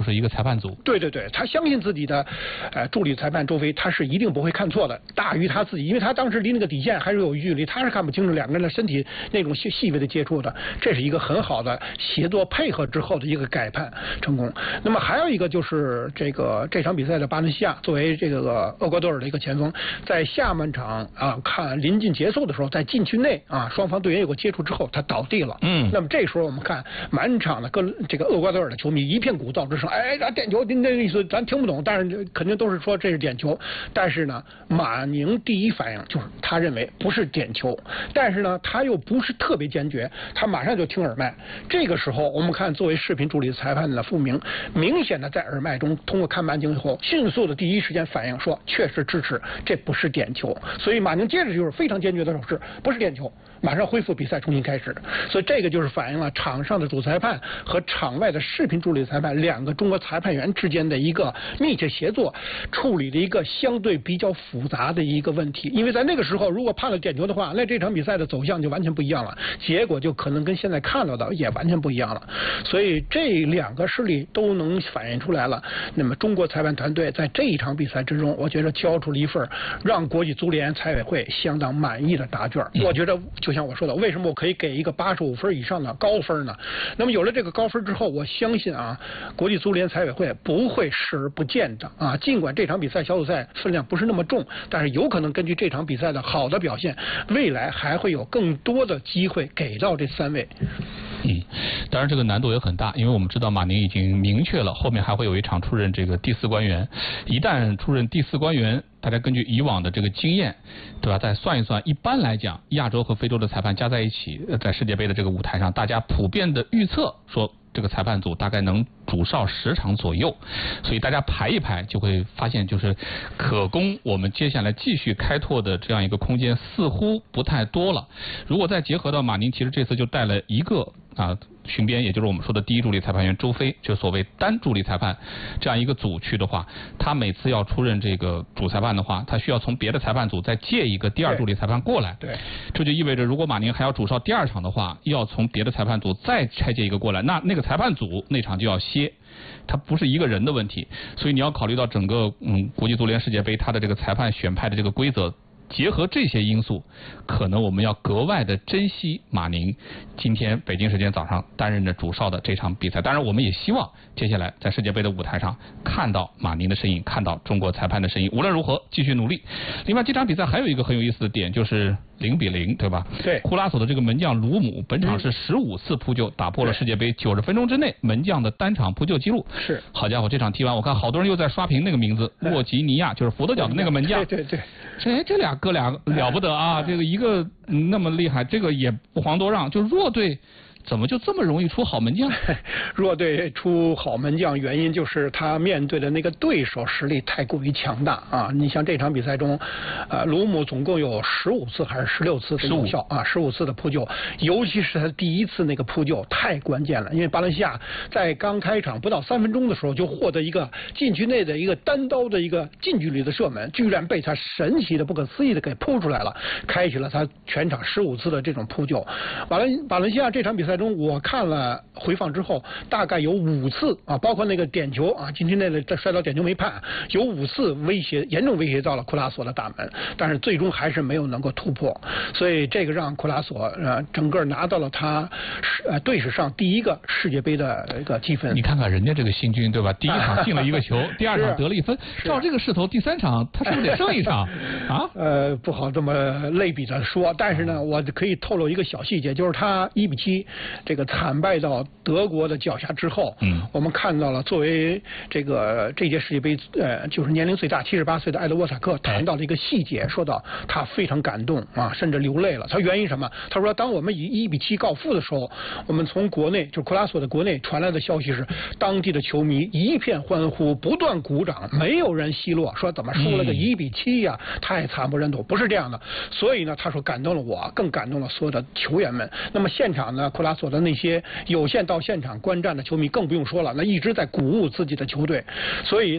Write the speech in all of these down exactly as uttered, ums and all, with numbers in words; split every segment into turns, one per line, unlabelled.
就是一个裁判组。
对对对，他相信自己的，呃，助理裁判周飞，他是一定不会看错的，大于他自己，因为他当时离那个底线还是有距离，他是看不清楚两个人的身体那种细细微的接触的，这是一个很好的协作配合之后的一个改判成功。那么还有一个就是这个这场比赛的巴伦西亚作为这个厄瓜多尔的一个前锋，在下半场啊看临近结束的时候，在禁区内啊双方队员有过接触之后，他倒地了。嗯，那么这时候我们看满场的跟这个厄瓜多尔的球迷一片鼓噪之声，哎，咱点球，那意思咱听不懂，但是肯定都是说这是点球。但是呢，马宁第一反应就是他认为不是点球，但是呢，他又不是特别坚决，他马上就听耳麦。这个时候，我们看作为视频助理裁判的傅明，明显的在耳麦中通过看慢镜以后，迅速的第一时间反应说，确实支持，这不是点球。所以马宁接着就是非常坚决的手势，不是点球，马上恢复比赛，重新开始。所以这个就是反映了场上的主裁判和场外的视频助理裁判两个中国裁判员之间的一个密切协作，处理的一个相对比较复杂的一个问题。因为在那个时候，如果判了点球的话，那这场比赛的走向就完全不一样了，结果就可能跟现在看到的也完全不一样了。所以这两个事例都能反映出来了。那么中国裁判团队在这一场比赛之中，我觉得交出了一份让国际足联财委会相当满意的答卷。我觉得就像我说的，为什么我可以给一个八十五分以上的高分呢？那么有了这个高分之后，我相信啊，国际足联财委会不会视而不见的啊。尽管这场比赛小组赛分量不是那么重，但是有可能根据这场比赛的好的表现，未来还会有更多的机会给到这三位。
嗯，当然这个难度也很大，因为我们知道马宁已经明确了后面还会有一场出任这个第四官员，一旦出任第四官员，大家根据以往的这个经验，对吧？再算一算，一般来讲，亚洲和非洲的裁判加在一起，在世界杯的这个舞台上，大家普遍的预测说，这个裁判组大概能主哨十场左右，所以大家排一排就会发现，就是可供我们接下来继续开拓的这样一个空间似乎不太多了。如果再结合到马宁，其实这次就带了一个啊巡边，也就是我们说的第一助理裁判员周飞，就所谓单助理裁判这样一个组去的话，他每次要出任这个主裁判的话，他需要从别的裁判组再借一个第二助理裁判过来。
对，
这就意味着如果马宁还要主哨第二场的话，要从别的裁判组再拆借一个过来，那那个裁判组那场就要歇。它不是一个人的问题，所以你要考虑到整个嗯国际足联世界杯它的这个裁判选派的这个规则，结合这些因素，可能我们要格外的珍惜马宁今天北京时间早上担任着主哨的这场比赛。当然我们也希望接下来在世界杯的舞台上看到马宁的身影，看到中国裁判的身影。无论如何继续努力。另外这场比赛还有一个很有意思的点，就是零比零，对吧？
对。
库拉索的这个门将卢姆本场是十五次扑救，打破了世界杯九十分钟之内门将的单场扑救记录。
是。
好家伙，这场踢完我看好多人又在刷屏那个名字，沃吉尼亚，就是佛得角的那个门将。
对对对。
这这俩哥俩了不得啊！这个一个那么厉害，这个也不遑多让。就弱队怎么就这么容易出好门将？
弱队出好门将，原因就是他面对的那个对手实力太过于强大啊！你像这场比赛中，呃，卢姆总共有十五次还是十六次的有效啊，十五次的扑救，尤其是他第一次那个扑救太关键了，因为巴伦西亚在刚开场不到三分钟的时候就获得一个禁区内的一个单刀的一个近距离的射门，居然被他神奇的、不可思议的给扑出来了，开启了他全场十五次的这种扑救。巴伦巴伦西亚这场比赛中，我看了回放之后，大概有五次啊，包括那个点球啊，禁区内的摔倒点球没判，有五次威胁，严重威胁到了库拉索的大门，但是最终还是没有能够突破，所以这个让库拉索呃整个拿到了他呃队史上第一个世界杯的一个积分。
你看看人家这个新军对吧？第一场进了一个球，第二场得了一分，照这个势头，第三场他是不是得胜一场啊？
呃，不好这么类比的说，但是呢，我可以透露一个小细节，就是他一比七这个惨败到德国的脚下之后，嗯，我们看到了作为这个这届世界杯呃就是年龄最大七十八岁的埃德沃塔克谈到了一个细节，说到他非常感动啊，甚至流泪了。他原因什么？他说，当我们以一比七告负的时候，我们从国内就库拉索的国内传来的消息是，当地的球迷一片欢呼，不断鼓掌，没有人奚落，说怎么输了个一比七呀，太惨不忍睹。不是这样的，所以呢，他说感动了我，更感动了所有的球员们。那么现场呢，库拉索的那些有限到现场观战的球迷更不用说了，那一直在鼓舞自己的球队，所以呢。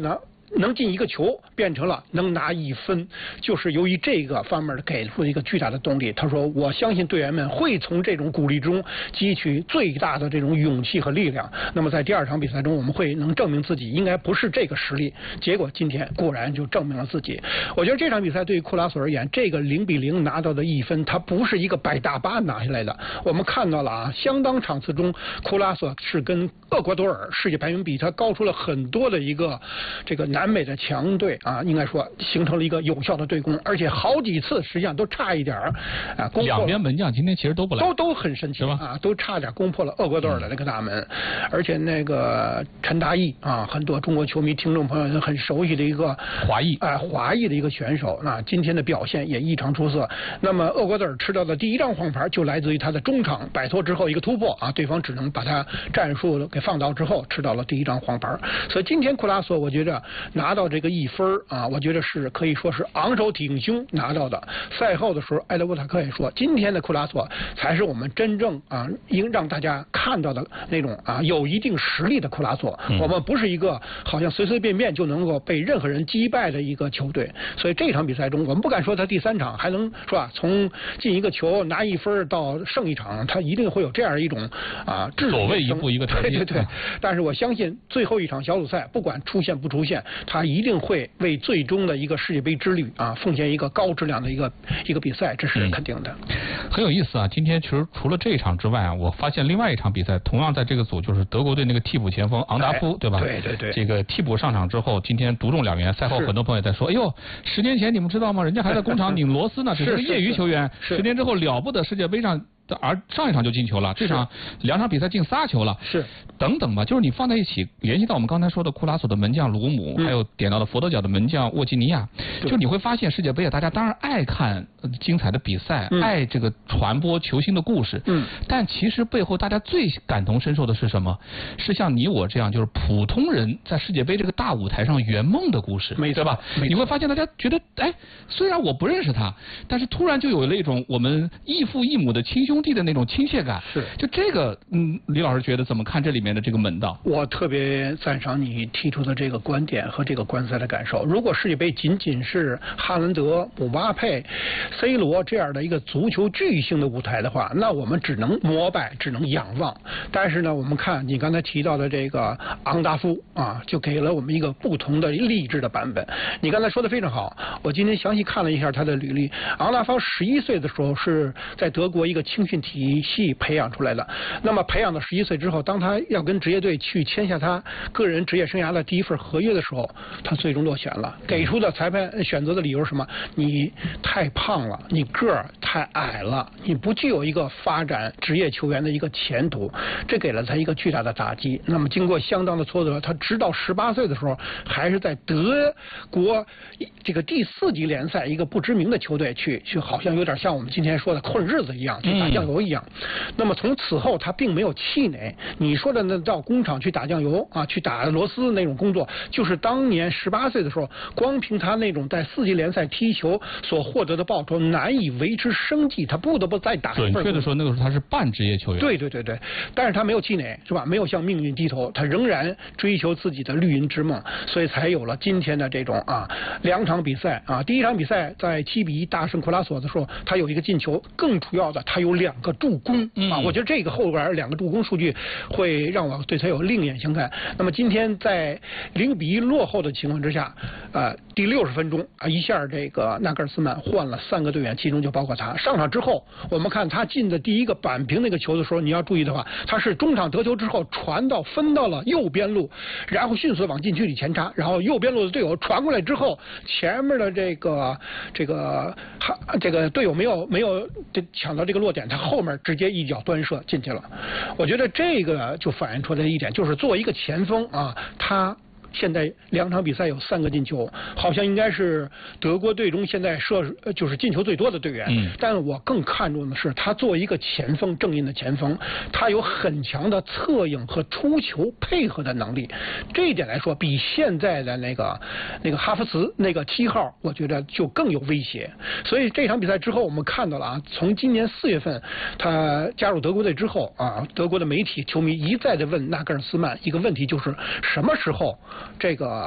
能进一个球变成了能拿一分，就是由于这个方面给出一个巨大的动力。他说我相信队员们会从这种鼓励中汲取最大的这种勇气和力量。那么在第二场比赛中，我们会能证明自己应该不是这个实力，结果今天果然就证明了自己。我觉得这场比赛对于库拉索而言，这个零比零拿到的一分，它不是一个摆大巴拿下来的。我们看到了啊，相当场次中库拉索是跟厄瓜多尔世界排名比他高出了很多的一个这个南美的强队啊，应该说形成了一个有效的对攻，而且好几次实际上都差一点啊攻破了。
两边门将今天其实都不来，
都都很神奇啊，都差点攻破了厄瓜多尔的那个大门。嗯、而且那个陈达义啊，很多中国球迷听众朋友很熟悉的一个
华裔
啊、呃、华裔的一个选手啊，今天的表现也异常出色。那么厄瓜多尔吃到的第一张黄牌就来自于他的中场摆脱之后一个突破啊，对方只能把他战术给放倒之后吃到了第一张黄牌。所以今天库拉索我觉得拿到这个一分啊，我觉得是可以说是昂首挺胸拿到的。赛后的时候，埃德沃塔克也说，今天的库拉索才是我们真正啊应让大家看到的那种啊有一定实力的库拉索。嗯、我们不是一个好像随随便便就能够被任何人击败的一个球队。所以这场比赛中，我们不敢说他第三场还能是吧，从进一个球拿一分到胜一场，他一定会有这样一种啊
所谓一步一个台阶。
对对对。但是我相信最后一场小组赛，不管出现不出现，他一定会为最终的一个世界杯之旅啊奉献一个高质量的一个一个比赛，这是肯定的。
嗯、很有意思啊！今天其实除了这一场之外啊，我发现另外一场比赛同样在这个组，就是德国队那个替补前锋昂达夫，
哎、
对吧？
对对对。
这个替补上场之后，今天独中两元。赛后很多朋友在说：“哎呦，十年前你们知道吗？人家还在工厂拧螺丝呢，只是个业余球员。十年之后了不得，世界杯上。”而上一场就进球了，这场两场比赛进仨球了，
是
等等吧，就是你放在一起，联系到我们刚才说的库拉索的门将鲁姆，嗯、还有点到的佛得角的门将沃基尼亚，就你会发现世界杯啊，大家当然爱看精彩的比赛，嗯、爱这个传播球星的故事，嗯，但其实背后大家最感同身受的是什么？是像你我这样就是普通人在世界杯这个大舞台上圆梦的故事，
没错
对吧？你会发现大家觉得，哎，虽然我不认识他，但是突然就有了一种我们异父异母的亲兄弟的那种亲切感。
是，
就这个，嗯，李老师觉得怎么看这里面的这个门道？
我特别赞赏你提出的这个观点和这个观赛的感受。如果世界杯仅仅是哈兰德、姆巴佩、C 罗这样的一个足球巨星的舞台的话，那我们只能膜拜，只能仰望。但是呢，我们看你刚才提到的这个昂达夫啊，就给了我们一个不同的励志的版本。你刚才说的非常好，我今天详细看了一下他的履历。昂达夫十一岁的时候是在德国一个青训体系培养出来的。那么培养到十一岁之后，当他要跟职业队去签下他个人职业生涯的第一份合约的时候，他最终落选了。给出的裁判选择的理由是什么？你太胖了，你个儿太矮了，你不具有一个发展职业球员的一个前途，这给了他一个巨大的打击。那么经过相当的挫折，他直到十八岁的时候，还是在德国这个第四级联赛一个不知名的球队去去，好像有点像我们今天说的混日子一样，去打酱油一样。嗯、那么从此后他并没有气馁。你说的那到工厂去打酱油啊，去打螺丝那种工作，就是当年十八岁的时候，光凭他那种在四级联赛踢球所获得的报酬难以维持生计，他不得不再打一份。
准确的说，那个时候他是半职业球员。
对对对对，但是他没有气馁，是吧？没有向命运低头，他仍然追求自己的绿茵之梦，所以才有了今天的这种啊两场比赛啊。第一场比赛在七比一大胜库拉索的时候，他有一个进球，更主要的他有两个助攻、嗯、啊。我觉得这个后边两个助攻数据会让我对他有另眼相看。那么今天在零比一落后的情况之下，呃，第六十分钟啊，一下这个纳格尔斯曼换了三个队员，其中就包括他。上场之后，我们看他进的第一个扳平那个球的时候，你要注意的话，他是中场得球之后传到分到了右边路，然后迅速往禁区里前插，然后右边路的队友传过来之后，前面的这个这个这个队友没有没有抢到这个落点，他后面直接一脚端射进去了。我觉得这个就反映出来一点，就是作为一个前锋啊，他现在两场比赛有三个进球，好像应该是德国队中现在射就是进球最多的队员。嗯，但我更看重的是他作为一个前锋，正印的前锋，他有很强的策应和出球配合的能力。这一点来说，比现在的那个那个哈弗茨那个七号，我觉得就更有威胁。所以这场比赛之后，我们看到了啊，从今年四月份他加入德国队之后啊，德国的媒体球迷一再的问纳格尔斯曼一个问题，就是什么时候这个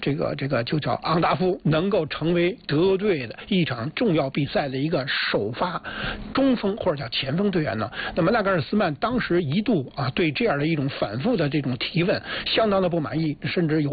这个这个就叫昂达夫能够成为德国队的一场重要比赛的一个首发中锋或者叫前锋队员呢？那么纳格尔斯曼当时一度啊对这样的一种反复的这种提问相当的不满意，甚至有